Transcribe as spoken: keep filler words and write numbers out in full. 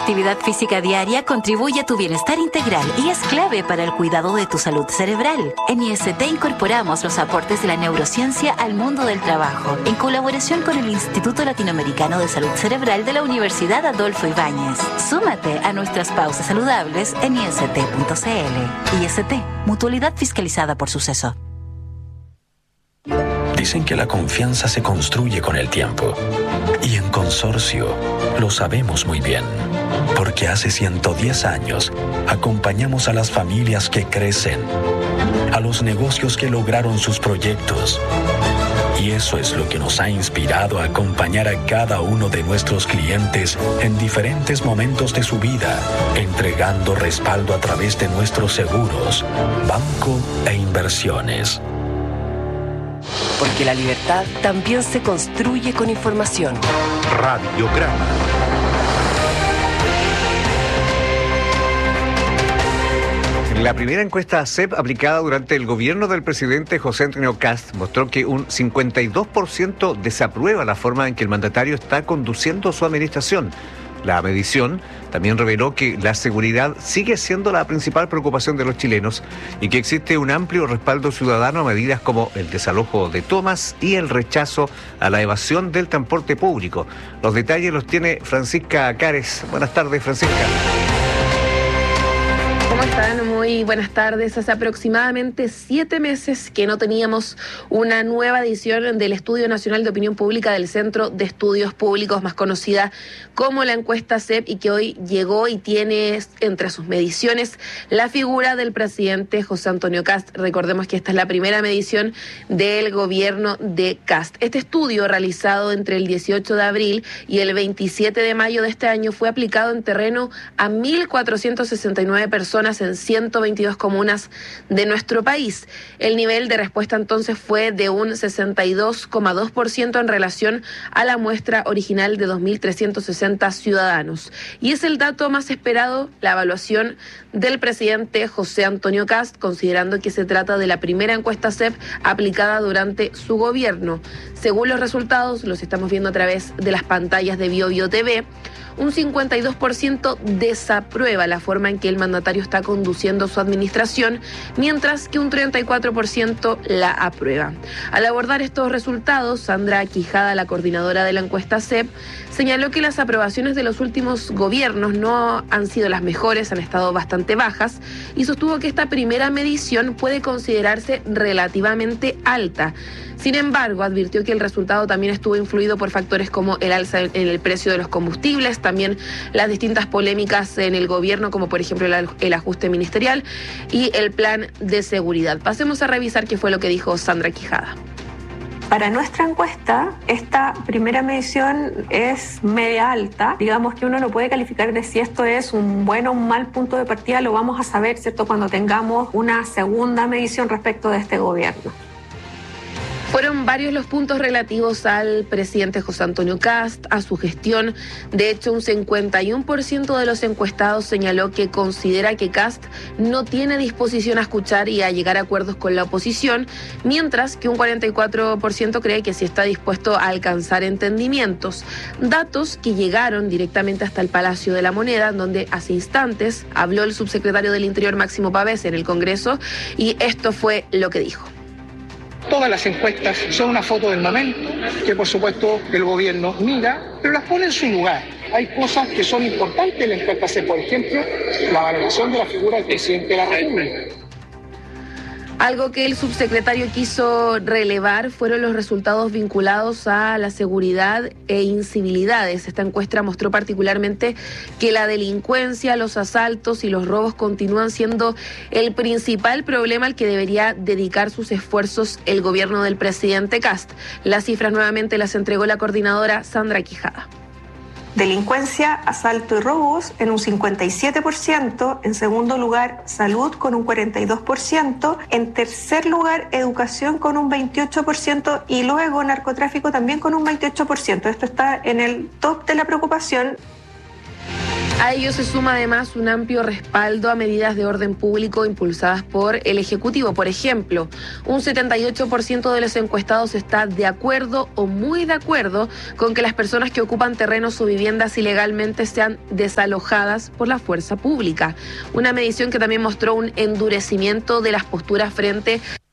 actividad física diaria contribuye a tu bienestar integral y es clave para el cuidado de tu salud cerebral. En I S T incorporamos los aportes de la neurociencia al mundo del trabajo, en colaboración con el Instituto Latinoamericano de Salud Cerebral de la Universidad Adolfo Ibáñez. Súmate a nuestras pausas saludables en I S T punto C L. I S T, mutualidad fiscalizada por Suceso. Dicen que la confianza se construye con el tiempo. Y en Consorcio lo sabemos muy bien. Porque hace ciento diez años acompañamos a las familias que crecen, a los negocios que lograron sus proyectos. Y eso es lo que nos ha inspirado a acompañar a cada uno de nuestros clientes en diferentes momentos de su vida, entregando respaldo a través de nuestros seguros, banco e inversiones. Porque la libertad también se construye con información. Radiograma. La primera encuesta C E P aplicada durante el gobierno del presidente José Antonio Kast mostró que un cincuenta y dos por ciento desaprueba la forma en que el mandatario está conduciendo su administración. La medición también reveló que la seguridad sigue siendo la principal preocupación de los chilenos y que existe un amplio respaldo ciudadano a medidas como el desalojo de tomas y el rechazo a la evasión del transporte público. Los detalles los tiene Francisca Cares. Buenas tardes, Francisca. ¿Cómo están? Muy buenas tardes. Hace aproximadamente siete meses que no teníamos una nueva edición del Estudio Nacional de Opinión Pública del Centro de Estudios Públicos, más conocida como la encuesta C E P, y que hoy llegó y tiene entre sus mediciones la figura del presidente José Antonio Kast. Recordemos que esta es la primera medición del gobierno de Kast. Este estudio, realizado entre el dieciocho de abril y el veintisiete de mayo de este año, fue aplicado en terreno a mil cuatrocientas sesenta y nueve personas en ciento veintidós comunas de nuestro país. El nivel de respuesta entonces fue de un sesenta y dos coma dos por ciento en relación a la muestra original de dos mil trescientos sesenta ciudadanos. Y es el dato más esperado, la evaluación del presidente José Antonio Kast, considerando que se trata de la primera encuesta C E P aplicada durante su gobierno. Según los resultados, los estamos viendo a través de las pantallas de Bio Bio T V, un cincuenta y dos por ciento desaprueba la forma en que el mandatario está conduciendo su administración, mientras que un treinta y cuatro por ciento la aprueba. Al abordar estos resultados, Sandra Quijada, la coordinadora de la encuesta C E P, señaló que las aprobaciones de los últimos gobiernos no han sido las mejores, han estado bastante bajas, y sostuvo que esta primera medición puede considerarse relativamente alta. Sin embargo, advirtió que el resultado también estuvo influido por factores como el alza en el precio de los combustibles, también las distintas polémicas en el gobierno, como por ejemplo el, el ajuste ministerial y el plan de seguridad. Pasemos a revisar qué fue lo que dijo Sandra Quijada. Para nuestra encuesta, esta primera medición es media alta. Digamos que uno no puede calificar de si esto es un buen o un mal punto de partida, lo vamos a saber, ¿cierto?, cuando tengamos una segunda medición respecto de este gobierno. Fueron varios los puntos relativos al presidente José Antonio Kast, a su gestión. De hecho, un cincuenta y uno por ciento de los encuestados señaló que considera que Kast no tiene disposición a escuchar y a llegar a acuerdos con la oposición, mientras que un cuarenta y cuatro por ciento cree que sí está dispuesto a alcanzar entendimientos. Datos que llegaron directamente hasta el Palacio de la Moneda, donde hace instantes habló el subsecretario del Interior, Máximo Pavés, en el Congreso, y esto fue lo que dijo. Todas las encuestas son una foto del momento, que por supuesto el gobierno mira, pero las pone en su lugar. Hay cosas que son importantes en la encuesta C E P, por ejemplo, la valoración de la figura del presidente de la República. Algo que el subsecretario quiso relevar fueron los resultados vinculados a la seguridad e incivilidades. Esta encuesta mostró particularmente que la delincuencia, los asaltos y los robos continúan siendo el principal problema al que debería dedicar sus esfuerzos el gobierno del presidente Kast. Las cifras nuevamente las entregó la coordinadora Sandra Quijada. Delincuencia, asalto y robos en un cincuenta y siete por ciento. En segundo lugar, salud con un cuarenta y dos por ciento. En tercer lugar, educación con un veintiocho por ciento. Y luego narcotráfico también con un veintiocho por ciento. Esto está en el top de la preocupación. A ello se suma además un amplio respaldo a medidas de orden público impulsadas por el Ejecutivo. Por ejemplo, un setenta y ocho por ciento de los encuestados está de acuerdo o muy de acuerdo con que las personas que ocupan terrenos o viviendas ilegalmente sean desalojadas por la fuerza pública. Una medición que también mostró un endurecimiento de las posturas frente